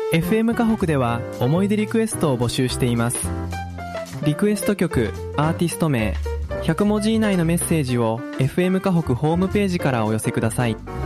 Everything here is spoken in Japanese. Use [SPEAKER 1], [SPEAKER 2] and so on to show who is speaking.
[SPEAKER 1] FM 河北では思い出リクエストを募集しています。リクエスト曲、アーティスト名、100文字以内のメッセージを FM 河北ホームページからお寄せください。